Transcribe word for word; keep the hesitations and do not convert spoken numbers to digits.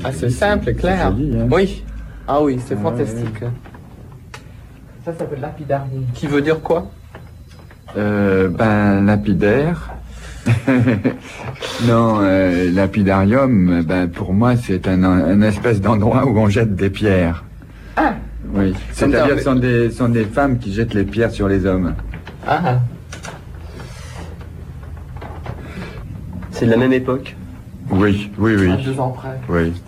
Ah, c'est simple, clair. Joli, hein. Oui. Ah oui, c'est Ah, fantastique. ouais. Ça s'appelle lapidarium. Qui veut dire quoi? Euh, ben, lapidaire. Non, euh, lapidarium, ben, pour moi, c'est un, un espèce d'endroit où on jette des pierres. Ah. Oui. C'est-à-dire que ce sont des, sont des femmes qui jettent les pierres sur les hommes. Ah. C'est de la même époque. Oui, oui, oui. À deux ans près. Oui.